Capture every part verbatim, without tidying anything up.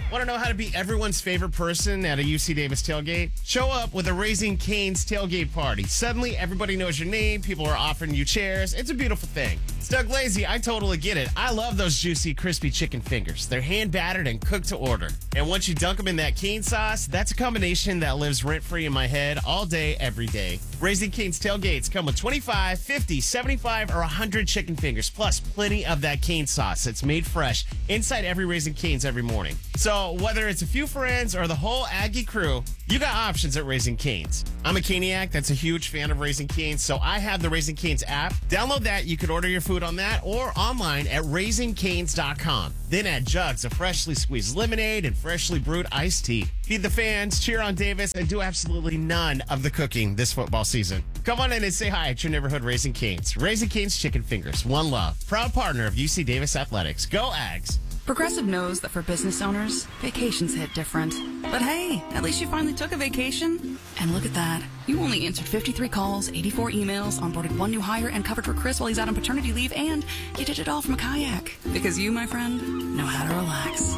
Want to know how to be everyone's favorite person at a U C Davis tailgate? Show up with a Raising Cane's tailgate party. Suddenly, everybody knows your name. People are offering you chairs. It's a beautiful thing. It's Doug Lazy. I totally get it. I love those juicy, crispy chicken fingers. They're hand-battered and cooked to order. And once you dunk them in that cane sauce, that's a combination that lives rent-free in my head all day, every day. Raising Cane's tailgates come with twenty-five, fifty, seventy-five, or one hundred chicken fingers, plus plenty of that cane sauce that's made fresh inside every Raising Cane's every morning. So whether it's a few friends or the whole Aggie crew, you got options at Raising Cane's. I'm a Caniac that's a huge fan of Raising Cane's, so I have the Raising Cane's app. Download that. You can order your food on that or online at raising canes dot com. Then add jugs of freshly squeezed lemonade and freshly brewed iced tea. Feed the fans, cheer on Davis, and do absolutely none of the cooking this football season. Come on in and say hi at your neighborhood Raising Cane's. Raising Cane's Chicken Fingers. One love. Proud partner of U C Davis Athletics. Go Ags. Progressive knows that for business owners, vacations hit different. But hey, at least you finally took a vacation. And look at that. You only answered fifty-three calls, eighty-four emails, onboarded one new hire, and covered for Chris while he's out on paternity leave, and you did it all from a kayak. Because you, my friend, know how to relax.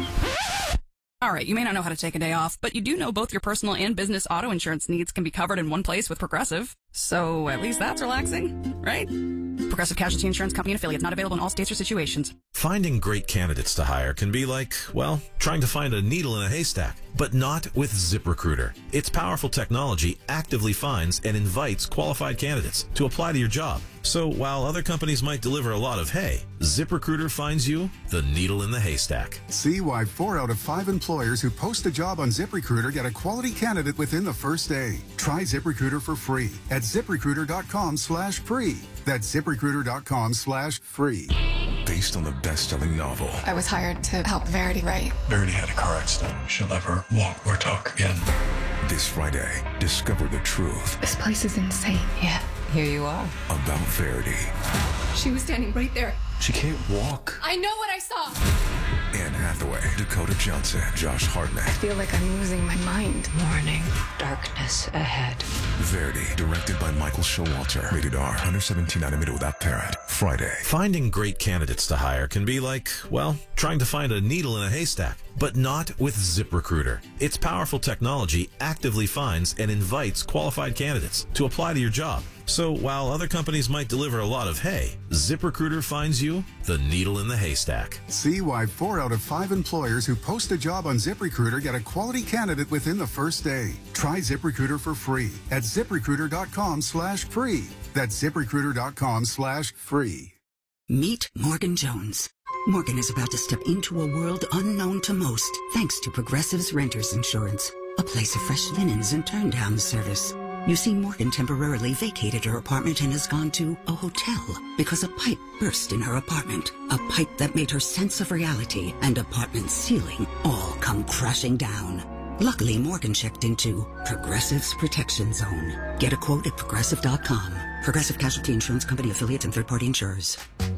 All right, you may not know how to take a day off, but you do know both your personal and business auto insurance needs can be covered in one place with Progressive. So at least that's relaxing, right? Progressive Casualty Insurance Company and affiliates, not available in all states or situations. Finding great candidates to hire can be like, well, trying to find a needle in a haystack, but not with ZipRecruiter. Its powerful technology actively finds and invites qualified candidates to apply to your job. So while other companies might deliver a lot of hay, ZipRecruiter finds you the needle in the haystack. See why four out of five employers who post a job on ZipRecruiter get a quality candidate within the first day. Try ZipRecruiter for free at ZipRecruiter.com slash free. That's ZipRecruiter.com slash free. Based on the best-selling novel. I was hired to help Verity write. Verity had a car accident. She'll never walk or talk again. This Friday, discover the truth. This place is insane. Yeah, here you are. About Verity. She was standing right there. She can't walk. I know what I saw. Anne Hathaway, Dakota Johnson, Josh Hartnett. I feel like I'm losing my mind. Warning, darkness ahead. Verity, directed by Michael Showalter. Rated R, under seventeen, not admitted without parent. Friday. Finding great candidates to hire can be like, well, trying to find a needle in a haystack, but not with ZipRecruiter. Its powerful technology actively finds and invites qualified candidates to apply to your job. So while other companies might deliver a lot of hay, ZipRecruiter finds you the needle in the haystack. See why four out of five employers who post a job on ZipRecruiter get a quality candidate within the first day. Try ZipRecruiter for free at ZipRecruiter.com slash free. That's ZipRecruiter.com slash free. Meet Morgan Jones. Morgan is about to step into a world unknown to most, thanks to Progressive's Renters Insurance, a place of fresh linens and turn-down service. You see, Morgan temporarily vacated her apartment and has gone to a hotel because a pipe burst in her apartment. A pipe that made her sense of reality and apartment ceiling all come crashing down. Luckily, Morgan checked into Progressive's Protection Zone. Get a quote at Progressive dot com. Progressive Casualty Insurance Company affiliates and third-party insurers.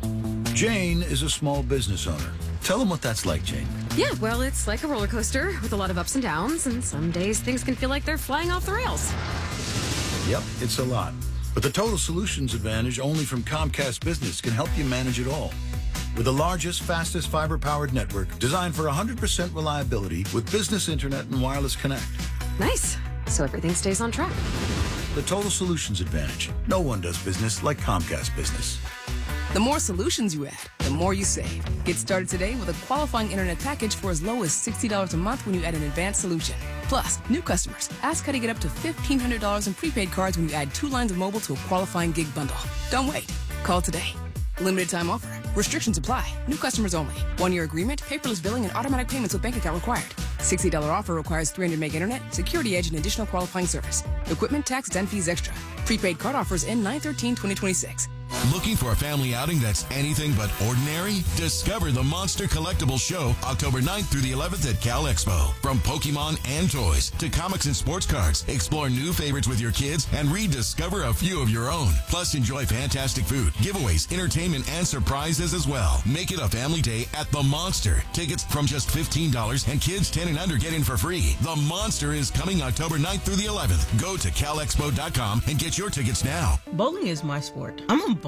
Jane is a small business owner. Tell them what that's like, Jane. Yeah, well, it's like a roller coaster with a lot of ups and downs, and some days things can feel like they're flying off the rails. Yep, it's a lot. But the Total Solutions Advantage only from Comcast Business can help you manage it all. With the largest, fastest fiber-powered network designed for one hundred percent reliability with business internet and wireless connect. Nice. So everything stays on track. The Total Solutions Advantage. No one does business like Comcast Business. The more solutions you add, the more you save. Get started today with a qualifying internet package for as low as sixty dollars a month when you add an advanced solution. Plus, new customers, ask how to get up to fifteen hundred dollars in prepaid cards when you add two lines of mobile to a qualifying gig bundle. Don't wait. Call today. Limited time offer. Restrictions apply. New customers only. One-year agreement, paperless billing, and automatic payments with bank account required. sixty dollars offer requires three hundred meg internet, security edge, and additional qualifying service. Equipment, tax, and fees extra. Prepaid card offers end nine thirteen twenty twenty-six. Looking for a family outing that's anything but ordinary? Discover the Monster Collectibles Show October ninth through the eleventh at Cal Expo. From Pokemon and toys to comics and sports cards, explore new favorites with your kids and rediscover a few of your own. Plus, enjoy fantastic food, giveaways, entertainment, and surprises as well. Make it a family day at The Monster. Tickets from just fifteen dollars and kids ten and under get in for free. The Monster is coming October ninth through the eleventh. Go to cal expo dot com and get your tickets now. Bowling is my sport. I'm a bowler.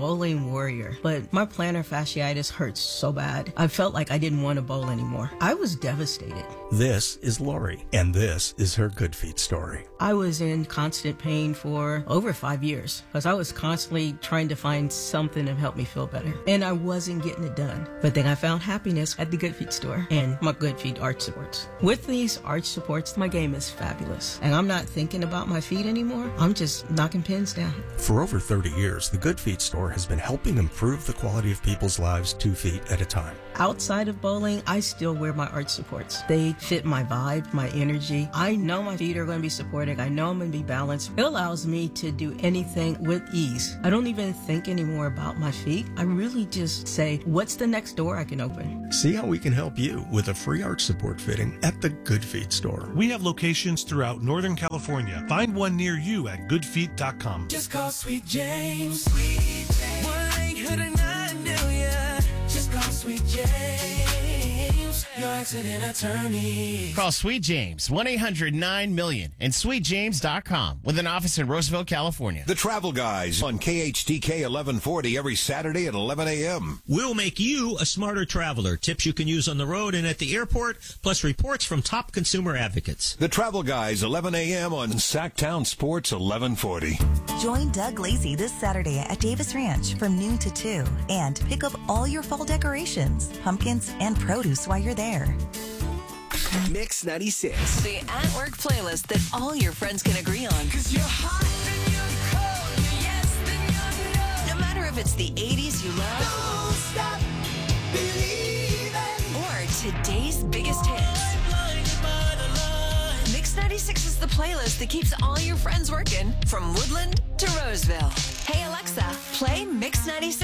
bowling warrior, but my plantar fasciitis hurts so bad. I felt like I didn't want to bowl anymore. I was devastated. This is Lori, and this is her Good Feet story. I was in constant pain for over five years because I was constantly trying to find something to help me feel better, and I wasn't getting it done. But then I found happiness at the Good Feet store and my Good Feet arch supports. With these arch supports, my game is fabulous, and I'm not thinking about my feet anymore. I'm just knocking pins down. For over thirty years, the Good Feet store has been helping improve the quality of people's lives two feet at a time. Outside of bowling, I still wear my arch supports. They fit my vibe, my energy. I know my feet are going to be supported. I know I'm going to be balanced. It allows me to do anything with ease. I don't even think anymore about my feet. I really just say, what's the next door I can open? See how we can help you with a free arch support fitting at the Good Feet store. We have locations throughout Northern California. Find one near you at good feet dot com. Just call Sweet James. Sweet James. one eight hundred nine million. Just call Sweet James, your accident attorney. Call Sweet James, one eight hundred nine million and sweet james dot com with an office in Roosevelt, California. The Travel Guys on K H T K eleven forty every Saturday at eleven a.m. We'll make you a smarter traveler. Tips you can use on the road and at the airport, plus reports from top consumer advocates. The Travel Guys, eleven a.m. on Sacktown Sports eleven forty. Join Doug Lacey this Saturday at Davis Ranch from noon to two and pick up all your fall decorations, pumpkins, and produce while you're there. Mix ninety-six. The at-work playlist that all your friends can agree on. Cause you're hot, then you're cold, you're yes, then you're no. No matter if it's the eighties you love. Don't stop believing. Or today's biggest hits. Mix ninety-six is the playlist that keeps all your friends working from Woodland to Roseville. Hey Alexa, play Mix ninety-six.